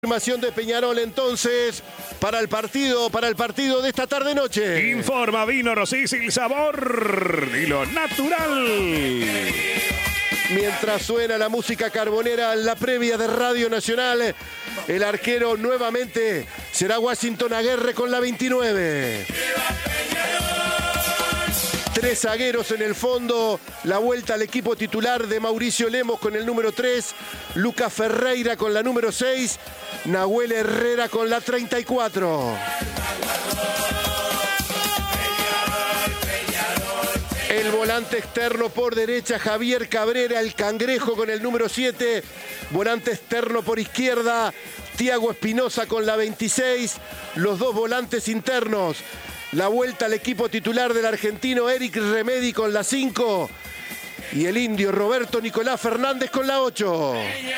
Confirmación de Peñarol entonces para el partido de esta tarde-noche. Informa Vino Rosís, el sabor y lo natural. Mientras suena la música carbonera en la previa de Radio Nacional, el arquero nuevamente será Washington Aguerre con la 29. 3 zagueros en el fondo, la vuelta al equipo titular de Mauricio Lemos con el número 3, Lucas Ferreira con la número 6, Nahuel Herrera con la 34. El volante externo por derecha, Javier Cabrera, el cangrejo con el número 7, volante externo por izquierda, Tiago Espinosa con la 26, los dos volantes internos. La vuelta al equipo titular del argentino Eric Remedi con la 5 y el indio Roberto Nicolás Fernández con la 8.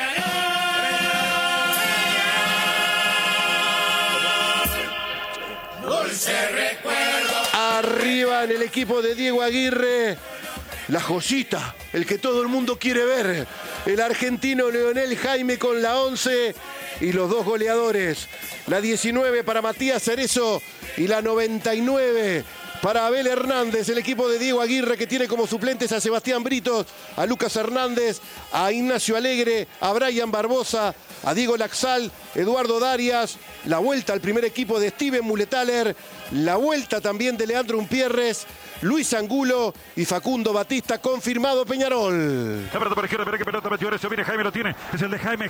Dulce recuerdo. Arriba en el equipo de Diego Aguirre, la joyita, el que todo el mundo quiere ver, el argentino Leonel Jaime con la 11 y los dos goleadores, la 19 para Matías Cerezo y la 99 para Abel Hernández, el equipo de Diego Aguirre, que tiene como suplentes a Sebastián Britos, a Lucas Hernández, a Ignacio Alegre, a Brian Barbosa, a Diego Laxal, Eduardo Darias, la vuelta al primer equipo de Steven Muletaler, la vuelta también de Leandro Umpierres, Luis Angulo y Facundo Batista, confirmado Peñarol. La pelota por izquierda, verá qué pelota metió eso, viene Jaime, lo tiene, es el de Jaime.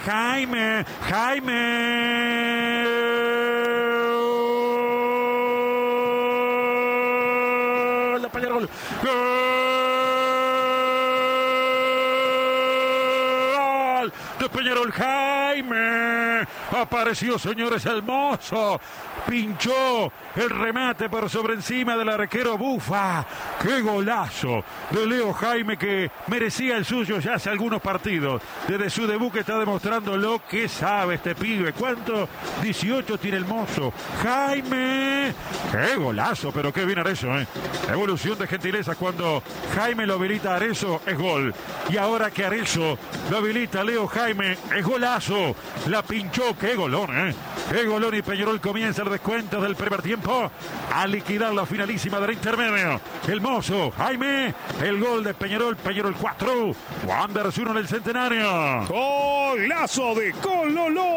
La Peñarol. ¡Gol! De Peñarol, Jaime. Apareció, señores, el mozo. Pinchó el remate por sobre encima del arquero Bufa. ¡Qué golazo de Leo Jaime, que merecía el suyo ya hace algunos partidos! Desde su debut que está demostrando lo que sabe este pibe. ¿Cuánto? 18 tiene el mozo. ¡Jaime! ¡Qué golazo! Pero qué bien Arezzo, ¿eh? Evolución de gentileza. Cuando Jaime lo habilita a Arezzo, es gol. Y ahora que Arezzo lo habilita a Leo Jaime, es golazo. La pinchó. ¡Qué golón, eh! ¡Qué golón! Y Peñarol comienza el descuento del primer tiempo a liquidar la finalísima del intermedio. El mozo, Jaime, el gol de Peñarol, Peñarol 4, Wanderers 1 en el Centenario. Golazo de Cololó.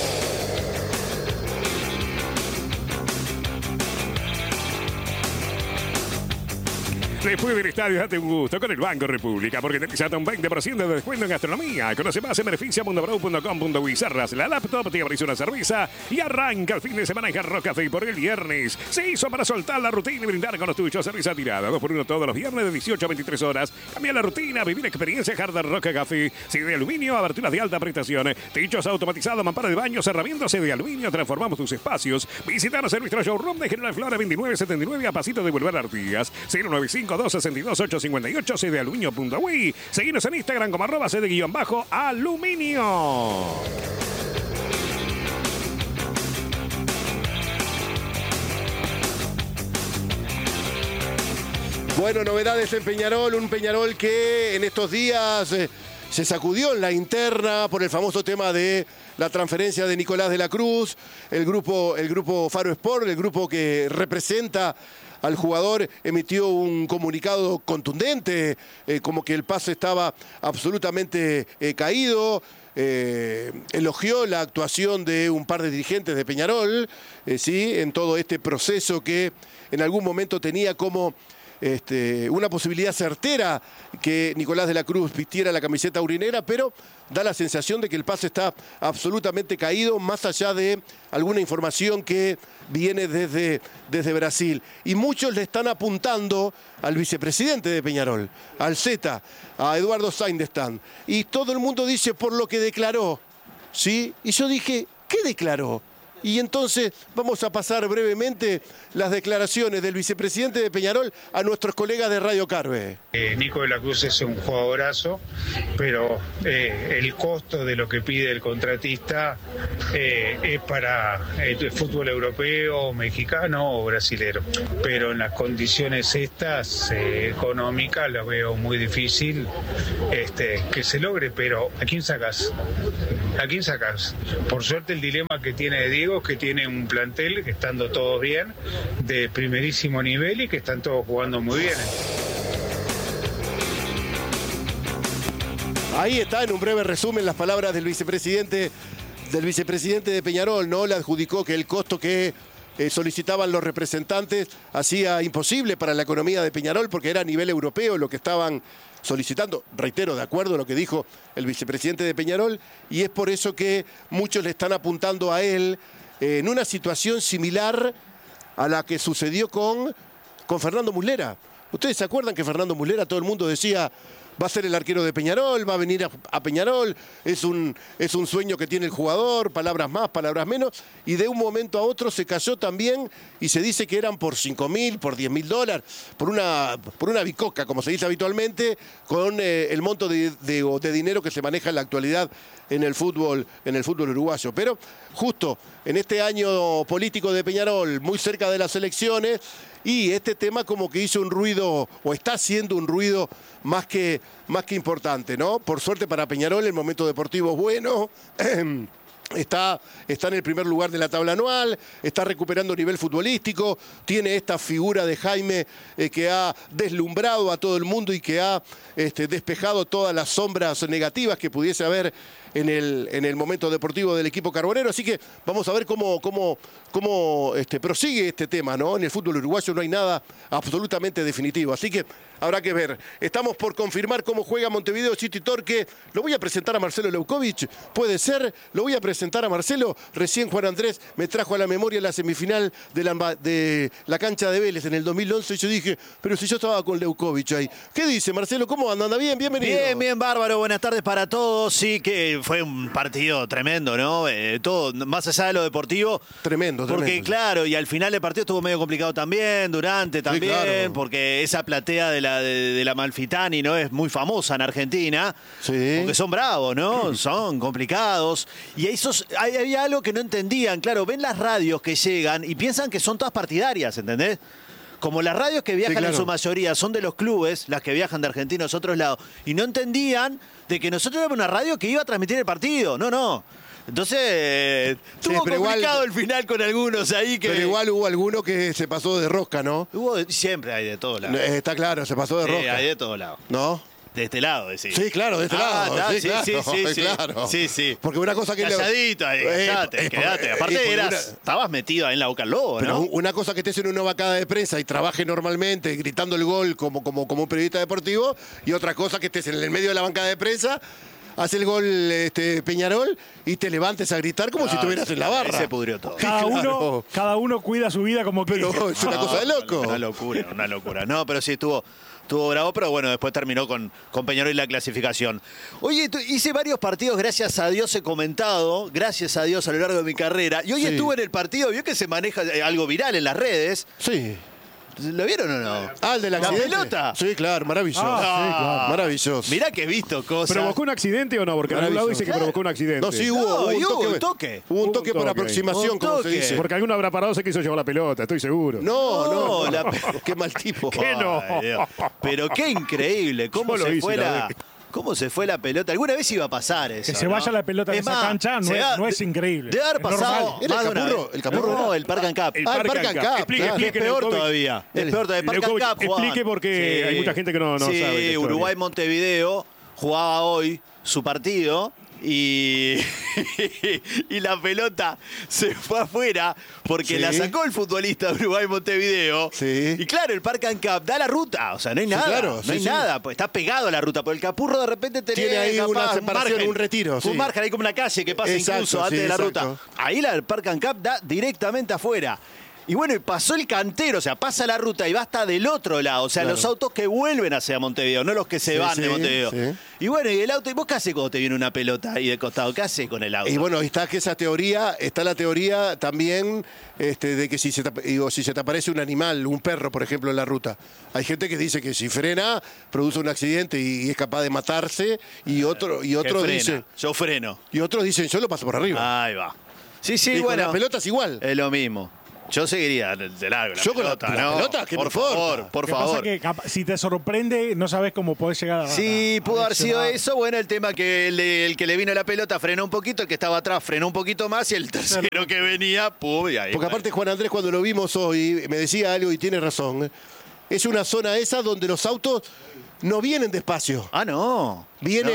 Después del estadio, date un gusto con el Banco República, porque tenés hasta un 20% de descuento en gastronomía. Conoce más en beneficia.brau.com.uy. Cerras la laptop, te abrís una cerveza y arranca el fin de semana en Hard Rock Café. Por el viernes se hizo para soltar la rutina y brindar con los tuyos. Cerveza tirada, 2x1 todos los viernes de 18 a 23 horas. Cambia la rutina, vivir experiencia Hard Rock Café. Si de aluminio, aberturas de alta prestación, techos automatizados, mampara de baños, herramientas de aluminio. Transformamos tus espacios. Visítanos en nuestro showroom de General Flora 2979 a pasito de Boulevard Artigas. 095 262 858 cdealuminio.uy. Seguinos en Instagram como @cd_aluminio. Bueno, novedades en Peñarol, un Peñarol que en estos días se sacudió en la interna por el famoso tema de la transferencia de Nicolás de la Cruz, el grupo Faro Sport, el grupo que representa al jugador, emitió un comunicado contundente, como que el pase estaba absolutamente caído. Elogió la actuación de un par de dirigentes de Peñarol, sí, en todo este proceso que en algún momento tenía como una posibilidad certera que Nicolás de la Cruz vistiera la camiseta aurinera, pero da la sensación de que el pase está absolutamente caído, más allá de alguna información que viene desde Brasil. Y muchos le están apuntando al vicepresidente de Peñarol, al Zeta, a Eduardo Saindestan. Y todo el mundo dice por lo que declaró, ¿sí? Y yo dije, ¿qué declaró? Y entonces vamos a pasar brevemente las declaraciones del vicepresidente de Peñarol a nuestros colegas de Radio Carve. Nico de la Cruz es un jugadorazo, pero el costo de lo que pide el contratista es para el fútbol europeo, mexicano o brasilero. Pero en las condiciones estas económicas lo veo muy difícil que se logre, pero ¿a quién sacas? ¿A quién sacás? Por suerte el dilema que tiene Diego es que tiene un plantel que estando todos bien, de primerísimo nivel y que están todos jugando muy bien. Ahí está, en un breve resumen, las palabras del vicepresidente de Peñarol, ¿no? Le adjudicó que el costo que solicitaban los representantes hacía imposible para la economía de Peñarol porque era a nivel europeo lo que estaban solicitando, reitero, de acuerdo a lo que dijo el vicepresidente de Peñarol, y es por eso que muchos le están apuntando a él en una situación similar a la que sucedió con Fernando Muslera. ¿Ustedes se acuerdan que Fernando Muslera, todo el mundo decía, va a ser el arquero de Peñarol, va a venir a Peñarol, es un sueño que tiene el jugador, palabras más, palabras menos, y de un momento a otro se cayó también y se dice que eran por 5.000, por $10.000, por una bicoca, como se dice habitualmente, con el monto de dinero que se maneja en la actualidad en el fútbol uruguayo. Pero justo en este año político de Peñarol, muy cerca de las elecciones, y este tema como que hizo un ruido, o está haciendo un ruido más que importante, ¿no? Por suerte para Peñarol el momento deportivo es bueno. Está en el primer lugar de la tabla anual, está recuperando nivel futbolístico, tiene esta figura de Jaime que ha deslumbrado a todo el mundo y que ha despejado todas las sombras negativas que pudiese haber en el momento deportivo del equipo carbonero. Así que vamos a ver cómo prosigue este tema, ¿no? En el fútbol uruguayo no hay nada absolutamente definitivo, así que habrá que ver. Estamos por confirmar cómo juega Montevideo City Torque. Lo voy a presentar a Marcelo Leukovic, puede ser, lo voy a presentar a Marcelo. Recién Juan Andrés me trajo a la memoria la semifinal de la cancha de Vélez en el 2011 y yo dije, pero si yo estaba con Leukovic ahí. ¿Qué dice Marcelo? ¿Cómo anda? ¿Anda bien? Bienvenido. Bien, bárbaro. Buenas tardes para todos. Sí, que fue un partido tremendo, ¿no? Todo, más allá de lo deportivo. Tremendo. Porque claro, y al final el partido estuvo medio complicado también, durante también, sí, claro. Porque esa platea de la Amalfitani, ¿no? Es muy famosa en Argentina. Sí. Porque son bravos, ¿no? Son complicados. Y había algo que no entendían. Claro, ven las radios que llegan y piensan que son todas partidarias, ¿entendés? Como las radios que viajan, sí, claro, en su mayoría son de los clubes, las que viajan de Argentina a otros lados, y no entendían de que nosotros éramos una radio que iba a transmitir el partido. No. Entonces, estuvo complicado el final con algunos ahí que... Pero igual hubo alguno que se pasó de rosca, ¿no? Siempre hay de todos lados. Está claro, se pasó de rosca. Sí, hay de todos lados. ¿No? De este lado, decís. Sí, claro, de este lado. Sí, claro. Sí. Porque una cosa que... Calladito ahí, quedate. Aparte estabas metido ahí en la boca al lobo, ¿no? Pero una cosa que estés en una vacada de prensa y trabajes normalmente gritando el gol como un periodista deportivo, y otra cosa que estés en el medio de la bancada de prensa, hace el gol Peñarol y te levantes a gritar como si estuvieras en la barra. Se pudrió todo. Cada uno cuida su vida como quiere. Pero es una cosa de loco. Una locura. No, pero sí estuvo bravo, pero bueno, después terminó con Peñarol y la clasificación. Oye, hice varios partidos, gracias a Dios he comentado, gracias a Dios a lo largo de mi carrera. Y hoy estuve en el partido, vio que se maneja algo viral en las redes. Sí. ¿Lo vieron o no? ¿El del accidente? ¿La pelota? Sí, claro, maravilloso. Sí, claro. Maravilloso. Mirá que he visto cosas. ¿Provocó un accidente o no? Porque en algún lado dice que provocó un accidente. No, sí, hubo un toque. Hubo un toque por aproximación, como se dice. Porque alguno habrá parado, se quiso llevar la pelota, estoy seguro. No. Qué mal tipo. ¿Qué no? Pero qué increíble. ¿Cómo se fue la pelota? ¿Alguna vez iba a pasar eso? Que se vaya la pelota de esa cancha no es increíble. Debe haber pasado. ¿Era el Capurro? No, el Park and Cup. El Park and Cup. Explique, es peor todavía. Es peor todavía. El Park and Cup. Explique porque hay mucha gente que no sabe. Sí, Uruguay-Montevideo jugaba hoy su partido. Y la pelota se fue afuera porque la sacó el futbolista de Uruguay-Montevideo. Sí. Y claro, el Park and Cup da la ruta. O sea, no hay nada. Claro, no hay nada. Pues está pegado a la ruta. Porque el Capurro de repente tiene ahí una separación, un retiro. Un margen ahí como una calle que pasa incluso antes de la ruta. Ahí el Park and Cup da directamente afuera. Y bueno, y pasó el cantero, o sea, pasa la ruta y va hasta del otro lado. O sea, los autos que vuelven hacia Montevideo, no los que se van de Montevideo. Sí. Y bueno, y el auto, ¿y vos qué haces cuando te viene una pelota ahí de costado? ¿Qué haces con el auto? Y bueno, está la teoría también de que si se te aparece un animal, un perro, por ejemplo, en la ruta. Hay gente que dice que si frena, produce un accidente y es capaz de matarse. Y otro dice... Yo freno. Y otros dicen, yo lo paso por arriba. Ahí va. Sí, y bueno. Con las pelotas igual. Es lo mismo. Yo seguiría de largo la Yo con pelota, la ¿no? pelota, ¿qué me por favor, importa? por Lo que favor. pasa es que si te sorprende, no sabes cómo podés llegar a... Sí, pudo haber sido reaccionar. eso. Bueno, el tema que el que le vino la pelota frenó un poquito, el que estaba atrás frenó un poquito más y el tercero que venía, pum, y ahí. Porque aparte Juan Andrés, cuando lo vimos hoy, me decía algo y tiene razón. Es una zona esa donde los autos no vienen despacio. Ah, no. Vienen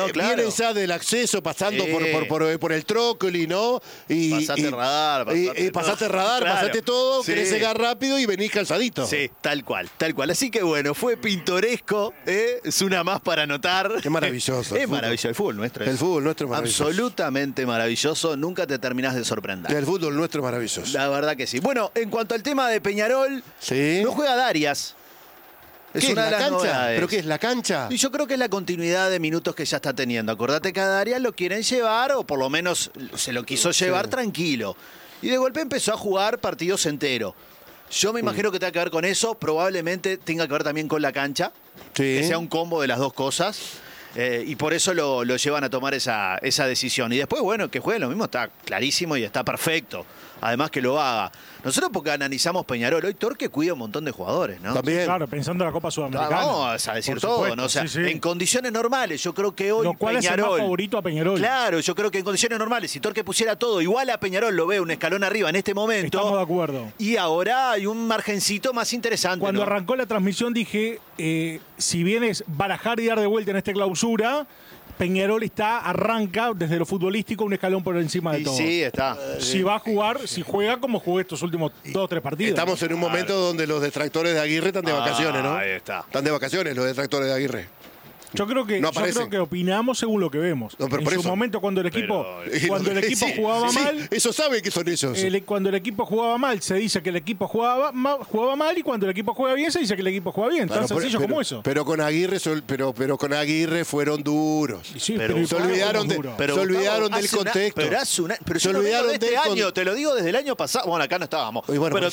ya del acceso, pasando por el trócoli, ¿no? Pasaste radar. Pasaste radar, Claro. pasaste todo, Sí. querés llegar rápido y venís calzadito. Sí, tal cual, tal cual. Así que bueno, fue pintoresco, ¿eh? Es una más para anotar. Qué maravilloso. Es maravilloso, el fútbol nuestro. El fútbol nuestro es maravilloso. Absolutamente maravilloso, nunca te terminás de sorprender. El fútbol nuestro es maravilloso. La verdad que sí. Bueno, en cuanto al tema de Peñarol, Sí. no juega Darias. ¿Qué es una la de las cancha? novedades. ¿Pero qué es la cancha? Y yo creo que es la continuidad de minutos que ya está teniendo. Acordate que a Darias lo quieren llevar, o por lo menos se lo quiso llevar tranquilo. Y de golpe empezó a jugar partidos enteros. Yo me imagino que tenga que ver con eso, probablemente tenga que ver también con la cancha, Sí. que sea un combo de las dos cosas. Y por eso lo llevan a tomar esa decisión. Y después, bueno, que juegue lo mismo está clarísimo y está perfecto. Además que lo haga. Nosotros porque analizamos Peñarol, hoy Torque cuida un montón de jugadores, ¿no? También. Claro, pensando en la Copa Sudamericana. Vamos a decir Por todo, supuesto, ¿no? O sea, sí, sí. en condiciones normales, yo creo que hoy Lo cual es el Peñarol... más favorito a Peñarol. Claro, yo creo que en condiciones normales, si Torque pusiera todo igual a Peñarol, lo ve un escalón arriba en este momento. Estamos de acuerdo. Y ahora hay un margencito más interesante. Cuando ¿no? arrancó la transmisión dije, si bien es barajar y dar de vuelta en esta clausura, Peñarol arranca desde lo futbolístico un escalón por encima de Y todo. sí, está. Si va a jugar, si juega como jugué estos últimos 2 o 3 partidos. Estamos en un momento donde los detractores de Aguirre están de vacaciones, ¿no? Ahí está. Están de vacaciones los detractores de Aguirre. Yo creo que, No aparece. opinamos según lo que vemos. No, pero en por su eso. momento, cuando el equipo Sí, jugaba sí, mal, eso saben que son ellos. cuando el equipo jugaba mal, se dice que el equipo jugaba mal, y cuando el equipo juega bien, se dice que el equipo juega bien. Tan Claro, sencillo como eso. Pero con Aguirre, pero con Aguirre fueron duros. Y sí, pero ¿y Se por qué olvidaron, somos duros? Pero, se Gustavo, olvidaron del hace una- contexto. pero Se yo lo digo olvidaron de este del año, te lo digo desde el año pasado. Bueno, acá no estábamos. Y bueno,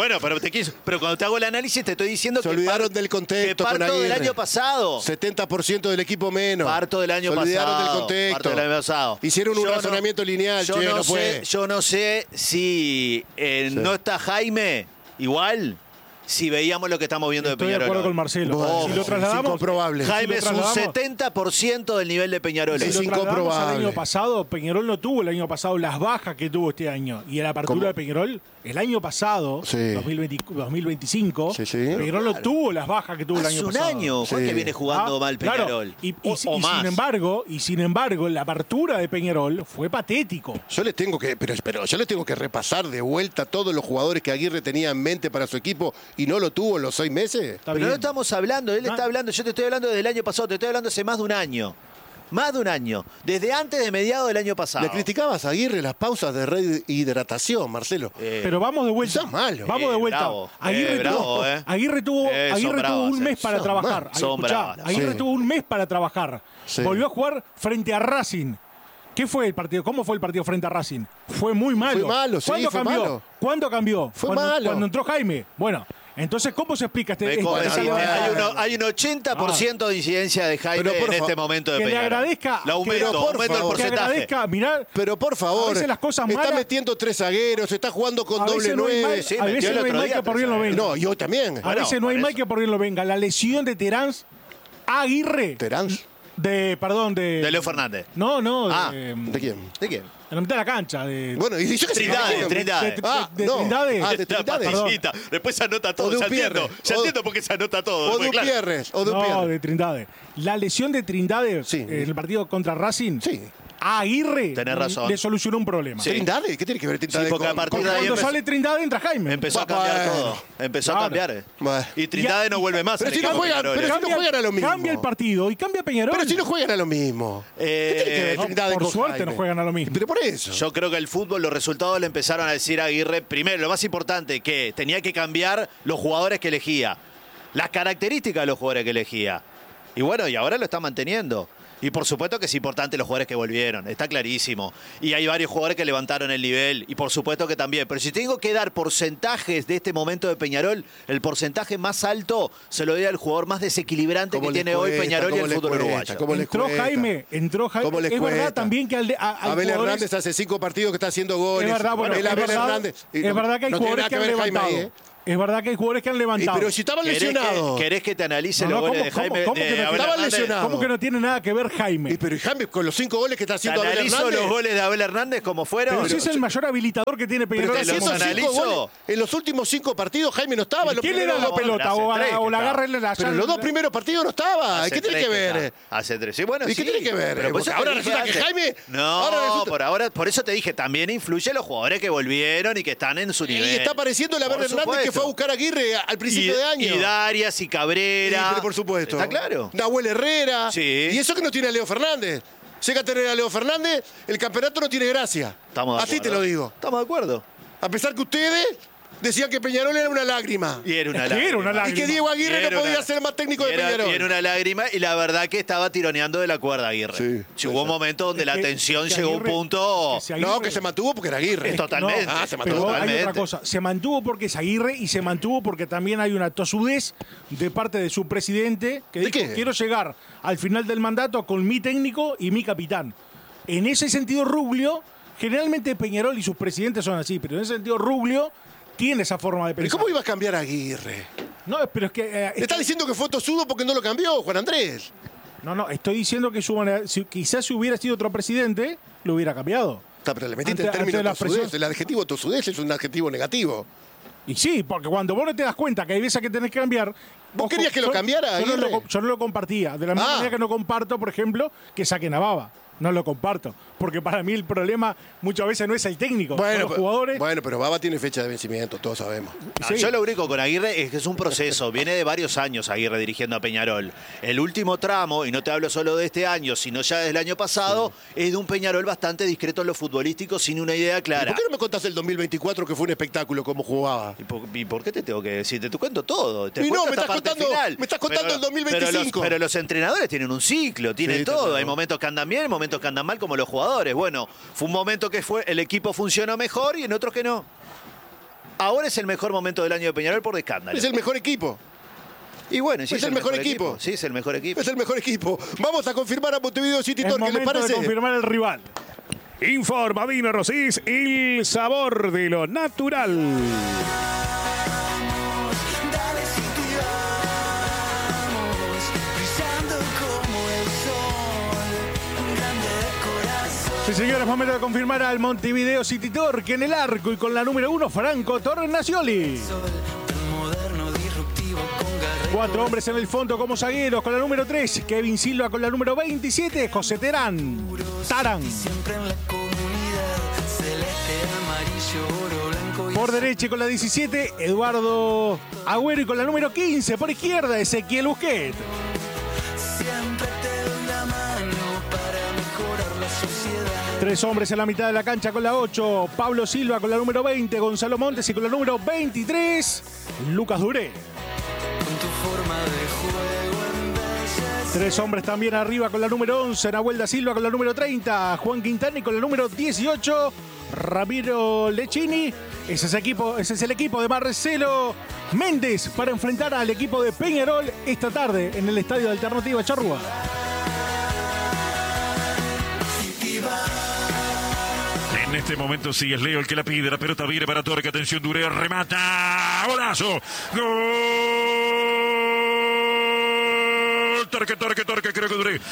pero cuando te hago el análisis te estoy diciendo Se que olvidaron del contexto que con parto del Aguirre. año pasado. 70% del equipo menos. Parto del año Se olvidaron pasado. del contexto. Parto del año pasado. Hicieron un Yo razonamiento lineal, yo che, no no sé, puede. yo no sé si no está Jaime igual, si veíamos lo que estamos viendo Estoy de de Peñarol. acuerdo hoy. con Marcelo. Vos, Si lo es trasladamos, incomprobable. Jaime si es lo un trasladamos- 70% del nivel de Peñarol. Es si lo trasladamos incomprobable. al año pasado, Peñarol no tuvo el año pasado las bajas que tuvo este año. Y en la apertura ¿Cómo? de Peñarol, el año pasado, Sí. 2025, Sí, sí. Peñarol no tuvo las bajas que tuvo el Hace año un pasado. año, Juan, Sí. que viene jugando mal Claro, Peñarol. y O más. sin embargo, la apertura de Peñarol fue patético. Yo les tengo que, pero yo les tengo que repasar de vuelta todos los jugadores que Aguirre tenía en mente para su equipo y no lo tuvo en los 6 meses. Está Pero bien. no estamos hablando, él Ah. está hablando, yo te estoy hablando desde el año pasado, te estoy hablando hace más de un año. Más de un año. Desde antes de mediados del año pasado. Le criticabas a Aguirre las pausas de rehidratación, Marcelo. Pero vamos de vuelta. Sos malo. Vamos de vuelta. Bravo. Aguirre tuvo, Bravo, Aguirre tuvo, son Aguirre tuvo bravas, un mes para son trabajar. bravas. Son Escuchá, bravas. Aguirre Sí. tuvo un mes para trabajar. Sí. Volvió a jugar frente a Racing. ¿Qué fue el partido? ¿Cómo fue el partido frente a Racing? Fue muy malo. Fue malo, sí, ¿Cuándo fue cambió? malo. ¿Cuándo cambió? Fue cuando, malo. Cuando entró Jaime. Bueno, entonces, ¿cómo se explica Me corre, esa hay, levantada? hay un 80% de incidencia de Jaime Pero por en este favor, momento de que le Peñarol. agradezca- Lo aumento, pero por aumento el favor. Que porcentaje. agradezca, mirá, Pero por favor, A veces las cosas está malas- metiendo 3 zagueros, está jugando con a doble veces no hay 9. mal, sí, a metió veces el no hay otro mal día que por bien lo 3 venga. No, yo también. A Bueno, veces no hay por mal eso. que por bien lo venga. La lesión de Terán Aguirre. Terán. De Leo Fernández. No, Ah, ¿De quién? ¿De quién? en la mitad de la cancha. De, Bueno, y yo qué sé. Trindade, ¿de quién? Trindade. de no. Trindade. Ah, de La Trindade. pastillita. Después se anota O todo. de Ya Upierre. entiendo. Ya O- entiendo por qué se anota todo. O Porque, de claro, Upierres. O de No, Upierres. de Trindade. La lesión de Trindade Sí. en el partido contra Racing. Sí. A Aguirre Tenés razón. le solucionó un problema. Sí. ¿Trindade? ¿Qué tiene que ver Trindade Sí, porque con- a partir con- de ahí Cuando empezó- sale Trindade entra Jaime. Empezó a cambiar Bueno. todo. Empezó a Claro. cambiar. Bueno. Y Trindade no vuelve más. Pero al si no equipo juegan, Peñarol. pero si no juegan a lo mismo. Cambia el partido y cambia Peñarol. Pero si no juegan a lo mismo. ¿Qué tiene que ver No, Trindade por con suerte Jaime? no juegan a lo mismo. Pero por eso. Yo creo que el fútbol, los resultados le empezaron a decir a Aguirre, primero, lo más importante, que tenía que cambiar los jugadores que elegía, las características de los jugadores que elegía. Y bueno, y ahora lo está manteniendo. Y por supuesto que es importante los jugadores que volvieron, está clarísimo. Y hay varios jugadores que levantaron el nivel, y por supuesto que también. Pero si tengo que dar porcentajes de este momento de Peñarol, el porcentaje más alto se lo doy al jugador más desequilibrante que tiene hoy Peñarol y el fútbol uruguayo. Entró Jaime. Es verdad también que Abel Hernández hace 5 partidos que está haciendo goles. Es verdad, bueno, es verdad que hay jugadores que han levantado. Es verdad que hay jugadores que han levantado. Pero si estaban lesionados. ¿Querés que te analice los goles de Jaime? ¿Cómo que no estaban lesionados? ¿Cómo que no tiene nada que ver Jaime? Pero Jaime, con los 5 goles que está haciendo Abel Hernández. ¿Analizo los goles de Abel Hernández como fueron? Pero si es el mayor habilitador que tiene Peñarol. Pero está haciendo 5 goles. En los últimos 5 partidos Jaime no estaba. ¿Quién le da la pelota? O la agarra en la llave. Pero en los 2 primeros partidos no estaba. ¿Qué tiene que ver? Hace 3. Sí, bueno, ¿Y qué tiene que ver? Ahora resulta que Jaime... No, por eso te dije, también influye los jugadores que volvieron y que están en su nivel. Y está apareciendo el Abel Hernández que fue a buscar a Aguirre al principio de año. Y Darias y Cabrera. Pero por supuesto. ¿Está claro? Nahuel Herrera. Sí. Y eso que no tiene a Leo Fernández. Llega a tener a Leo Fernández, el campeonato no tiene gracia. Estamos de Así acuerdo. te lo digo. Estamos de acuerdo. A pesar que ustedes decían que Peñarol era una lágrima. Y era una lágrima. Y que Diego Aguirre no podía ser más técnico de Peñarol. Y era una lágrima, y la verdad que estaba tironeando de la cuerda Aguirre. Sí, hubo un momento donde la tensión llegó a un punto... No, que se mantuvo porque era Aguirre. Totalmente. Se mantuvo pero totalmente. hay otra cosa. Se mantuvo porque es Aguirre y se mantuvo porque también hay una tosudez de parte de su presidente que dijo, quiero llegar al final del mandato con mi técnico y mi capitán. En ese sentido, Ruglio, generalmente Peñarol y sus presidentes son así, pero en ese sentido Ruglio tiene esa forma de pensar. ¿Y cómo iba a cambiar a Aguirre? No, pero es que... ¿Está diciendo que fue tosudo porque no lo cambió, Juan Andrés? No, estoy diciendo que quizás si hubiera sido otro presidente, lo hubiera cambiado. Pero le metiste el término tosudez. El adjetivo tosudez es un adjetivo negativo. Y sí, porque cuando vos no te das cuenta que hay veces que tenés que cambiar... ¿Vos querías que lo cambiara, Aguirre? Yo no lo compartía. De la misma manera que no comparto, por ejemplo, que saquen a Baba. No lo comparto. Porque para mí el problema muchas veces no es el técnico, son los jugadores. Bueno, pero Baba tiene fecha de vencimiento, todos sabemos. No, yo lo único con Aguirre es que es un proceso. Viene de varios años Aguirre dirigiendo a Peñarol. El último tramo, y no te hablo solo de este año, sino ya desde el año pasado, es de un Peñarol bastante discreto en lo futbolístico, sin una idea clara. ¿Y por qué no me contás el 2024 que fue un espectáculo cómo jugaba? ¿Y por qué te tengo que decir? Te cuento todo. Me estás contando el 2025. Pero los entrenadores tienen un ciclo, tienen todo. Hay momentos que andan bien, momentos que andan mal, como los jugadores. Bueno, fue un momento que el equipo funcionó mejor y en otros que no. Ahora es el mejor momento del año de Peñarol por escándalo. Es el mejor equipo. Y bueno, sí, es el mejor equipo. Sí, es el mejor equipo. Es el mejor equipo. Vamos a confirmar a Montevideo City Torque, ¿qué les parece? De confirmar el rival. Informa Vino Rosís, el sabor de lo natural. Sí, señores, momento de confirmar al Montevideo City Torque en el arco y con la número 1, Franco Tornacioli. 4 hombres en el fondo como zagueros con la número 3, Kevin Silva con la número 27, José Tarán. Por derecha con la 17, Eduardo Agüero, y con la número 15 por izquierda, Ezequiel Busquets. 3 hombres en la mitad de la cancha con la 8, Pablo Silva con la número 20, Gonzalo Montes, y con la número 23, Lucas Duré. 3 hombres también arriba con la número 11, Nahuel da Silva con la número 30, Juan Quintana, y con la número 18, Ramiro Lechini. Ese es el equipo de Marcelo Méndez para enfrentar al equipo de Peñarol esta tarde en el Estadio de Alternativa Charrúa. En este momento sí es Leo el que la pide. La pelota viene para Torque. Atención, Duré remata. ¡Golazo! ¡Gol! Torque, creo que Duré.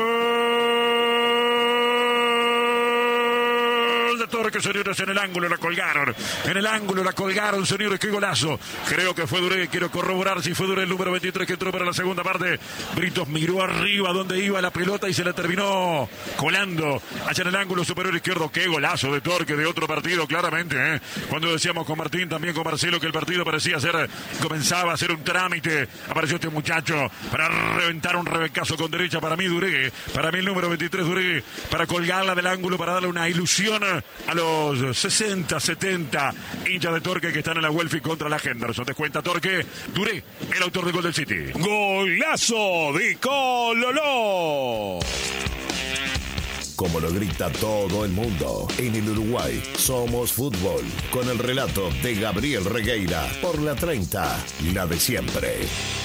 ¡Gol de Torque, señores! En el ángulo la colgaron. Señores. ¡Qué golazo! Creo que fue Duré. Quiero corroborar si fue Duré el número 23 que entró para la segunda parte. Britos miró arriba donde iba la pelota y se la terminó colando allá en el ángulo superior izquierdo. ¡Qué golazo de Torque de otro partido! Claramente, ¿eh? Cuando decíamos con Martín, también con Marcelo, que el partido comenzaba a ser un trámite, apareció este muchacho para reventar un rebecazo con derecha. Para mí Duré, para mí el número 23 Duré, para colgarla del ángulo, para darle una ilusión a los 60, 70 hinchas de Torque que están en la Welfi contra la Henderson. Descuenta Torque. Duré, el autor del gol del City. ¡Golazo de Cololó! Como lo grita todo el mundo, en el Uruguay somos fútbol, con el relato de Gabriel Regueira por la 30, la de siempre.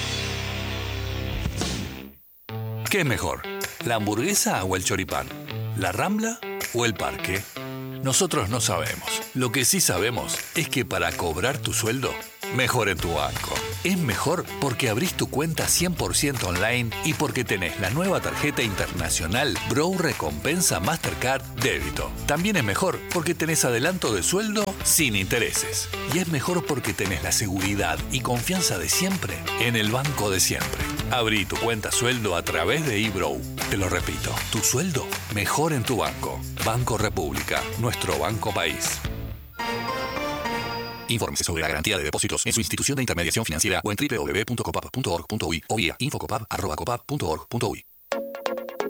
¿Qué es mejor? ¿La hamburguesa o el choripán? ¿La Rambla o el Parque? Nosotros no sabemos. Lo que sí sabemos es que para cobrar tu sueldo, mejor en tu banco. Es mejor porque abrís tu cuenta 100% online y porque tenés la nueva tarjeta internacional Bro Recompensa Mastercard Débito. También es mejor porque tenés adelanto de sueldo sin intereses. Y es mejor porque tenés la seguridad y confianza de siempre en el banco de siempre. Abrí tu cuenta sueldo a través de eBrow. Te lo repito, tu sueldo mejor en tu banco. Banco República, nuestro banco país. Infórmese sobre la garantía de depósitos en su institución de intermediación financiera o en www.copap.org.uy o vía infocopap@copap.org.uy.